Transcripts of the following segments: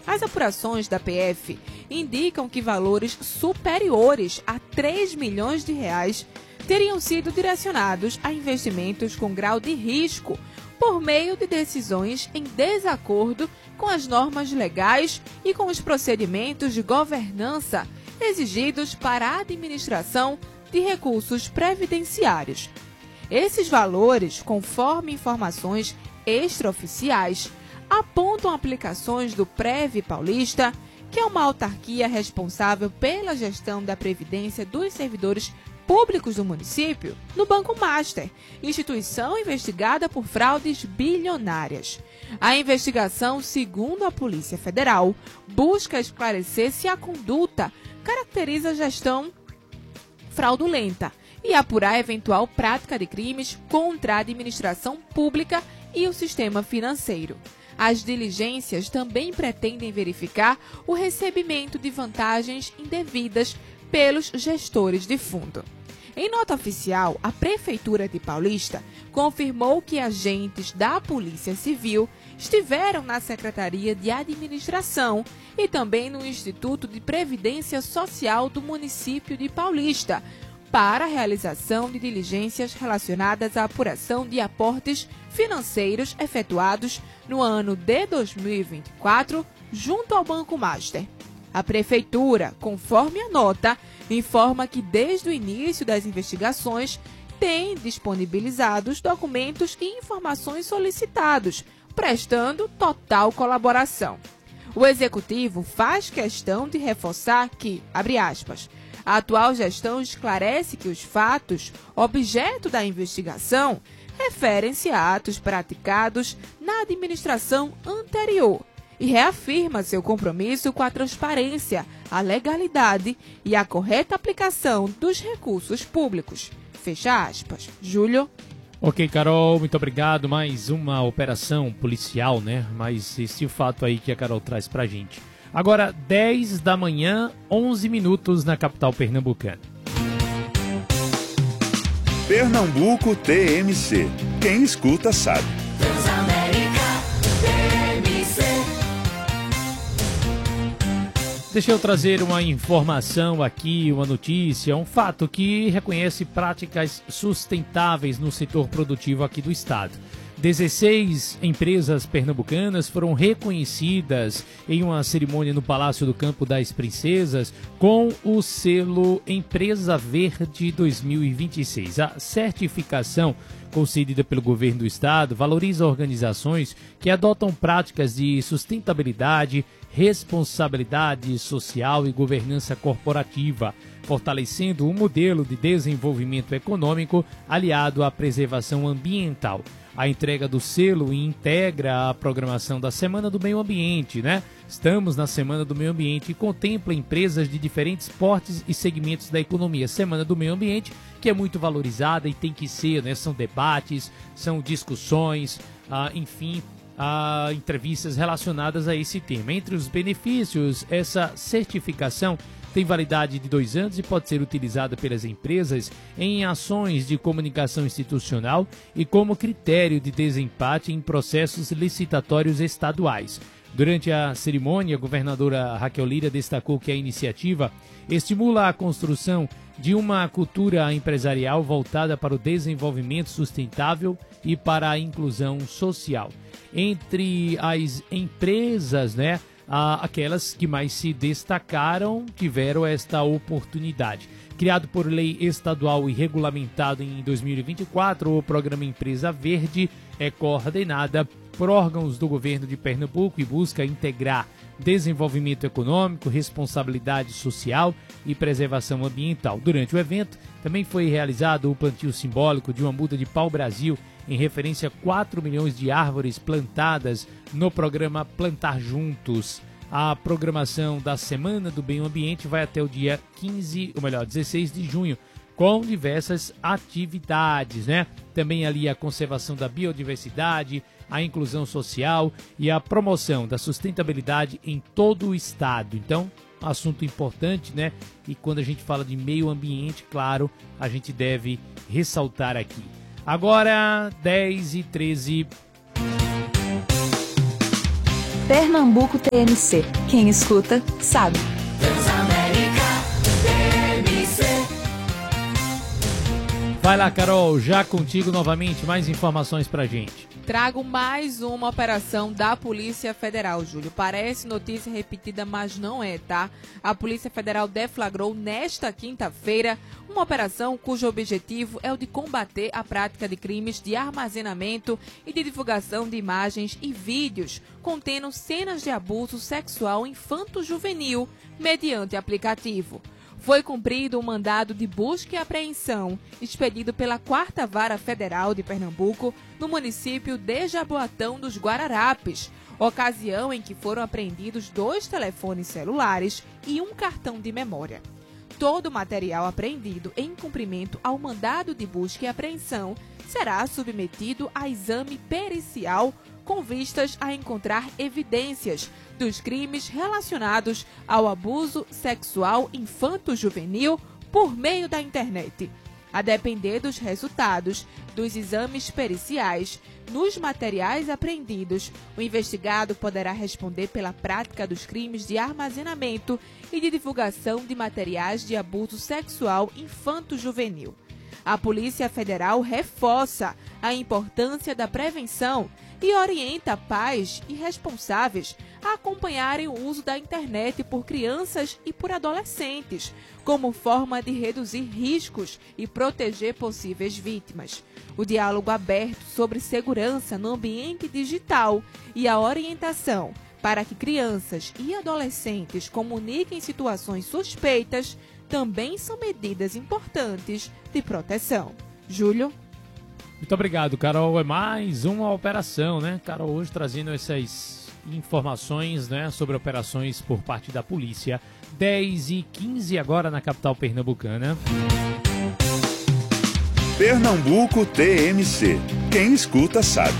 As apurações da PF indicam que valores superiores a 3 milhões de reais teriam sido direcionados a investimentos com grau de risco por meio de decisões em desacordo com as normas legais e com os procedimentos de governança exigidos para a administração de recursos previdenciários. Esses valores, conforme informações extraoficiais, apontam aplicações do Prev Paulista, que é uma autarquia responsável pela gestão da previdência dos servidores públicos do município, no Banco Master, instituição investigada por fraudes bilionárias. A investigação, segundo a Polícia Federal, busca esclarecer se a conduta caracteriza a gestão fraudulenta e apurar eventual prática de crimes contra a administração pública e o sistema financeiro. As diligências também pretendem verificar o recebimento de vantagens indevidas pelos gestores de fundo. Em nota oficial, a Prefeitura de Paulista confirmou que agentes da Polícia Civil estiveram na Secretaria de Administração e também no Instituto de Previdência Social do município de Paulista para a realização de diligências relacionadas à apuração de aportes financeiros efetuados no ano de 2024 junto ao Banco Master. A Prefeitura, conforme a nota, informa que desde o início das investigações tem disponibilizado os documentos e informações solicitados, prestando total colaboração. O Executivo faz questão de reforçar que, abre aspas, a atual gestão esclarece que os fatos, objeto da investigação, referem-se a atos praticados na administração anterior e reafirma seu compromisso com a transparência, a legalidade e a correta aplicação dos recursos públicos. Fecha aspas. Júlio. Ok, Carol, muito obrigado. Mais uma operação policial, né? Mas esse fato aí que a Carol traz pra gente. Agora, 10 da manhã, 11 minutos na capital pernambucana. Pernambuco TMC. Quem escuta sabe. Deixa eu trazer uma informação aqui, uma notícia, um fato que reconhece práticas sustentáveis no setor produtivo aqui do estado. 16 empresas pernambucanas foram reconhecidas em uma cerimônia no Palácio do Campo das Princesas com o selo Empresa Verde 2026. A certificação concedida pelo governo do estado valoriza organizações que adotam práticas de sustentabilidade, responsabilidade social e governança corporativa, fortalecendo um modelo de desenvolvimento econômico aliado à preservação ambiental. A entrega do selo integra a programação da Semana do Meio Ambiente, né? Estamos na Semana do Meio Ambiente e contempla empresas de diferentes portes e segmentos da economia. Semana do Meio Ambiente, que é muito valorizada e tem que ser, né? São debates, são discussões, enfim, entrevistas relacionadas a esse tema. Entre os benefícios, essa certificação tem validade de 2 anos e pode ser utilizada pelas empresas em ações de comunicação institucional e como critério de desempate em processos licitatórios estaduais. Durante a cerimônia, a governadora Raquel Lira destacou que a iniciativa estimula a construção de uma cultura empresarial voltada para o desenvolvimento sustentável e para a inclusão social. Entre as empresas, né, aquelas que mais se destacaram tiveram esta oportunidade. Criado por lei estadual e regulamentado em 2024, o programa Empresa Verde é coordenada por órgãos do governo de Pernambuco e busca integrar desenvolvimento econômico, responsabilidade social e preservação ambiental. Durante o evento, também foi realizado o plantio simbólico de uma muda de pau-brasil em referência a 4 milhões de árvores plantadas no programa Plantar Juntos. A programação da Semana do Meio Ambiente vai até o dia 16 de junho, com diversas atividades, né? Também ali a conservação da biodiversidade, a inclusão social e a promoção da sustentabilidade em todo o estado. Então, assunto importante, né? E quando a gente fala de meio ambiente, claro, a gente deve ressaltar aqui. Agora, 10h13. Pernambuco TMC. Quem escuta, sabe. Vai lá, Carol, já contigo novamente, mais informações pra gente. Trago mais uma operação da Polícia Federal, Júlio. Parece notícia repetida, mas não é, tá? A Polícia Federal deflagrou nesta quinta-feira uma operação cujo objetivo é o de combater a prática de crimes de armazenamento e de divulgação de imagens e vídeos contendo cenas de abuso sexual infanto-juvenil mediante aplicativo. Foi cumprido um mandado de busca e apreensão expedido pela 4ª Vara Federal de Pernambuco no município de Jaboatão dos Guararapes, ocasião em que foram apreendidos 2 telefones celulares e um cartão de memória. Todo o material apreendido em cumprimento ao mandado de busca e apreensão será submetido a exame pericial com vistas a encontrar evidências dos crimes relacionados ao abuso sexual infanto-juvenil por meio da internet. A depender dos resultados dos exames periciais nos materiais apreendidos, o investigado poderá responder pela prática dos crimes de armazenamento e de divulgação de materiais de abuso sexual infanto-juvenil. A Polícia Federal reforça a importância da prevenção e orienta pais e responsáveis a acompanharem o uso da internet por crianças e por adolescentes, como forma de reduzir riscos e proteger possíveis vítimas. O diálogo aberto sobre segurança no ambiente digital e a orientação para que crianças e adolescentes comuniquem situações suspeitas também são medidas importantes de proteção. Júlio? Muito obrigado, Carol. É mais uma operação, né? Carol hoje trazendo essas informações, né, sobre operações por parte da polícia. 10h15 agora na capital pernambucana. Pernambuco TMC. Quem escuta sabe.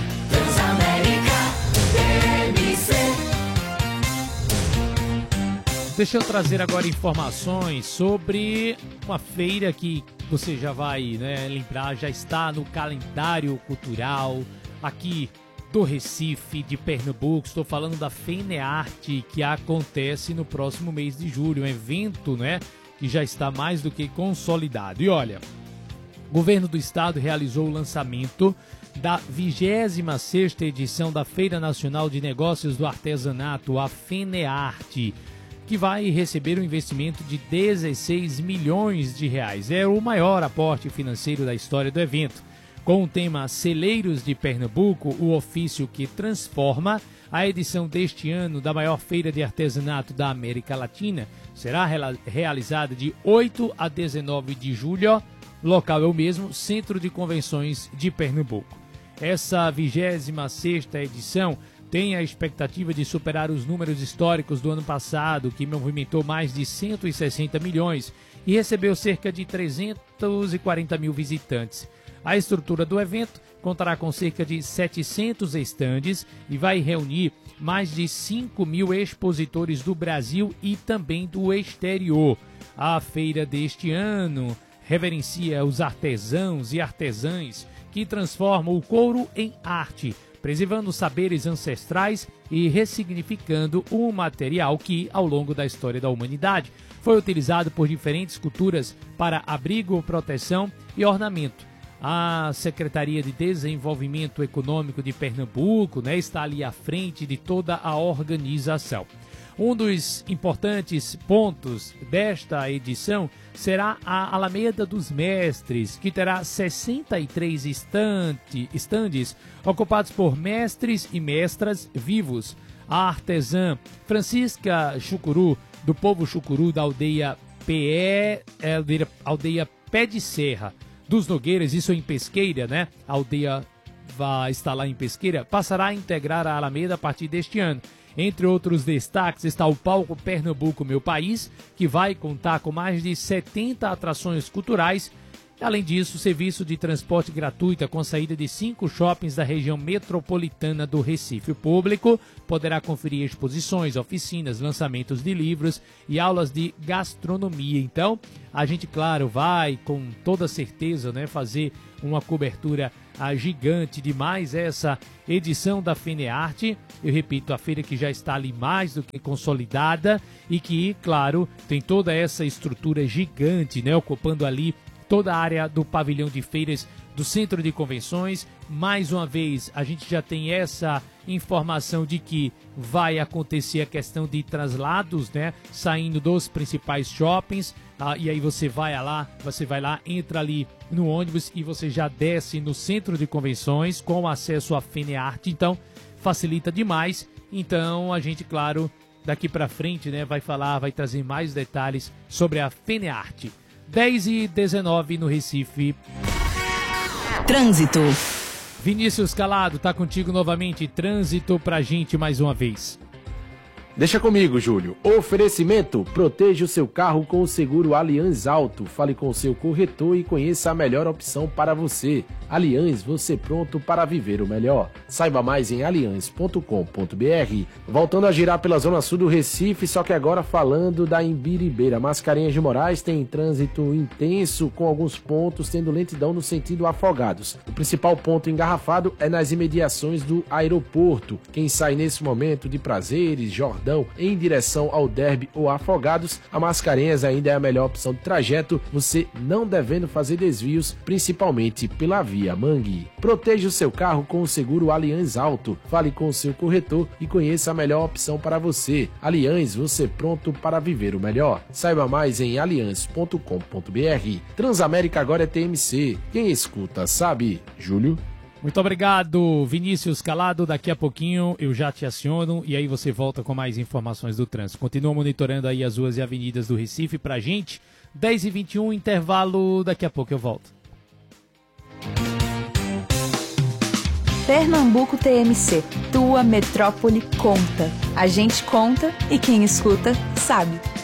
Deixa eu trazer agora informações sobre uma feira que você já vai, né, lembrar, já está no calendário cultural aqui do Recife, de Pernambuco. Estou falando da FENEARTE, que acontece no próximo mês de julho, um evento, né, que já está mais do que consolidado. E olha, o governo do estado realizou o lançamento da 26ª edição da Feira Nacional de Negócios do Artesanato, a FENEARTE, que vai receber um investimento de 16 milhões de reais. É o maior aporte financeiro da história do evento. Com o tema Celeiros de Pernambuco, o ofício que transforma, a edição deste ano da maior feira de artesanato da América Latina será realizada de 8 a 19 de julho, local é o mesmo, Centro de Convenções de Pernambuco. Essa 26ª edição tem a expectativa de superar os números históricos do ano passado, que movimentou mais de 160 milhões e recebeu cerca de 340 mil visitantes. A estrutura do evento contará com cerca de 700 estandes e vai reunir mais de 5 mil expositores do Brasil e também do exterior. A feira deste ano reverencia os artesãos e artesãs que transformam o couro em arte, preservando saberes ancestrais e ressignificando um material que, ao longo da história da humanidade, foi utilizado por diferentes culturas para abrigo, proteção e ornamento. A Secretaria de Desenvolvimento Econômico de Pernambuco, né, está ali à frente de toda a organização. Um dos importantes pontos desta edição será a Alameda dos Mestres, que terá 63 estandes ocupados por mestres e mestras vivos. A artesã Francisca Chucuru, do povo Chucuru da aldeia Pé de Serra dos Nogueiras, isso em Pesqueira, né? A aldeia vai estar lá em Pesqueira, passará a integrar a Alameda a partir deste ano. Entre outros destaques está o Palco Pernambuco Meu País, que vai contar com mais de 70 atrações culturais Além disso, serviço de transporte gratuito com saída de 5 shoppings da região metropolitana do Recife. O público poderá conferir exposições, oficinas, lançamentos de livros e aulas de gastronomia. Então, a gente, claro, vai com toda certeza, né, fazer uma cobertura gigante de mais essa edição da FENEARTE. Eu repito, a feira que já está ali mais do que consolidada e que, claro, tem toda essa estrutura gigante, né, ocupando ali toda a área do pavilhão de feiras do Centro de Convenções. Mais uma vez, a gente já tem essa informação de que vai acontecer a questão de traslados, né, saindo dos principais shoppings, e aí você vai lá, entra ali no ônibus e você já desce no Centro de Convenções com acesso à FENEARTE, então facilita demais. Então a gente, claro, daqui para frente, né, vai trazer mais detalhes sobre a FENEARTE. 10h19 no Recife. Trânsito. Vinícius Calado, tá contigo novamente. Trânsito pra gente mais uma vez. Deixa comigo, Júlio. Oferecimento: proteja o seu carro com o seguro Allianz Auto. Fale com o seu corretor e conheça a melhor opção para você. Allianz, você pronto para viver o melhor. Saiba mais em allianz.com.br. Voltando a girar pela zona sul do Recife, só que agora falando da Imbiribeira. Mascarenhas de Moraes tem trânsito intenso, com alguns pontos tendo lentidão no sentido Afogados. O principal ponto engarrafado é nas imediações do aeroporto. Quem sai nesse momento de Prazeres, Jordão, em direção ao Derby ou Afogados, a Mascarenhas ainda é a melhor opção de trajeto, você não devendo fazer desvios, principalmente pela via Mangue. Proteja o seu carro com o seguro Allianz Auto. Fale com o seu corretor e conheça a melhor opção para você. Allianz, você pronto para viver o melhor. Saiba mais em allianz.com.br. Transamérica agora é TMC. Quem escuta sabe. Júlio. Muito obrigado, Vinícius Calado. Daqui a pouquinho eu já te aciono e aí você volta com mais informações do trânsito. Continua monitorando aí as ruas e avenidas do Recife pra gente. 10h21, intervalo, daqui a pouco eu volto. Pernambuco TMC, tua metrópole conta. A gente conta e quem escuta sabe.